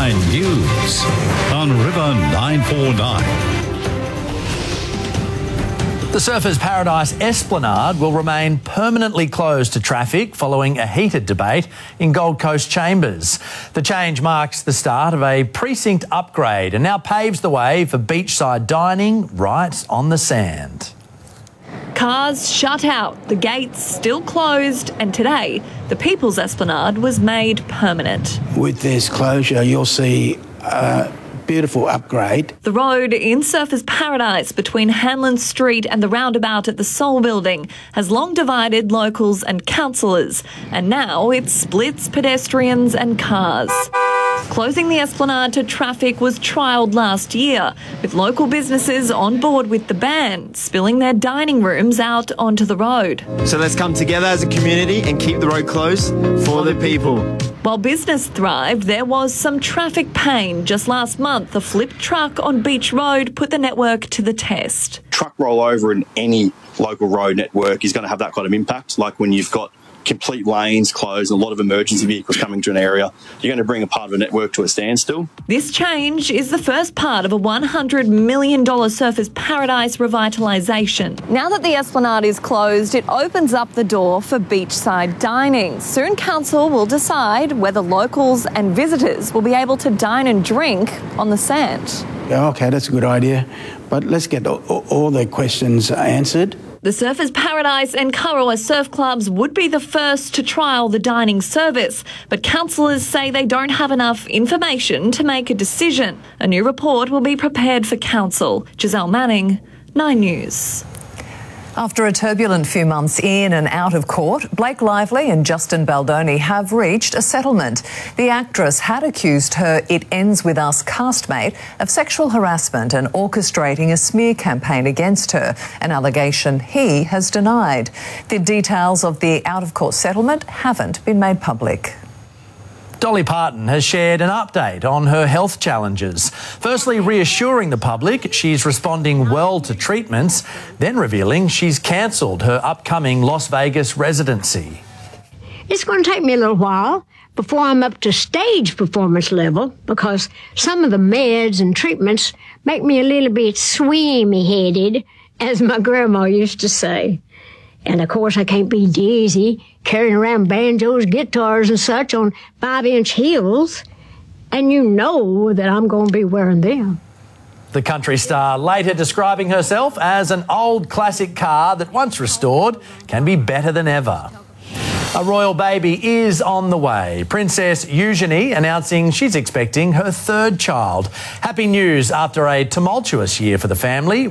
Nine News on River 949. The Surfers Paradise Esplanade will remain permanently closed to traffic following a heated debate in Gold Coast Chambers. The change marks the start of a precinct upgrade and now paves the way for beachside dining right on the sand. Cars shut out, the gates still closed, and today the People's Esplanade was made permanent. With this closure, you'll see a beautiful upgrade. The road in Surfers Paradise between Hanlon Street and the roundabout at the Soul Building has long divided locals and councillors, and now it splits pedestrians and cars. Closing the Esplanade to traffic was trialled last year, with local businesses on board with the ban, spilling their dining rooms out onto the road. So let's come together as a community and keep the road closed for the people. While business thrived, there was some traffic pain. Just last month, a flipped truck on Beach Road put the network to the test. Truck rollover in any local road network is going to have that kind of impact, like when you've got complete lanes closed and a lot of emergency vehicles coming to an area, you're going to bring a part of a network to a standstill. This change is the first part of a $100 million Surfers Paradise revitalisation. Now that the Esplanade is closed, it opens up the door for beachside dining. Soon Council will decide whether locals and visitors will be able to dine and drink on the sand. Yeah, OK, that's a good idea. But let's get all the questions answered. The Surfers Paradise and Kurrawa surf clubs would be the first to trial the dining service, but councillors say they don't have enough information to make a decision. A new report will be prepared for council. Giselle Manning, 9 News. After a turbulent few months in and out of court, Blake Lively and Justin Baldoni have reached a settlement. The actress had accused her It Ends With Us castmate of sexual harassment and orchestrating a smear campaign against her, an allegation he has denied. The details of the out-of-court settlement haven't been made public. Dolly Parton has shared an update on her health challenges. Firstly, reassuring the public she's responding well to treatments, then revealing she's cancelled her upcoming Las Vegas residency. It's going to take me a little while before I'm up to stage performance level because some of the meds and treatments make me a little bit swimmy-headed, as my grandma used to say. And, of course, I can't be dizzy carrying around banjos, guitars and such on 5-inch heels. And you know that I'm going to be wearing them. The country star later describing herself as an old classic car that once restored can be better than ever. A royal baby is on the way. Princess Eugenie announcing she's expecting her third child. Happy news after a tumultuous year for the family.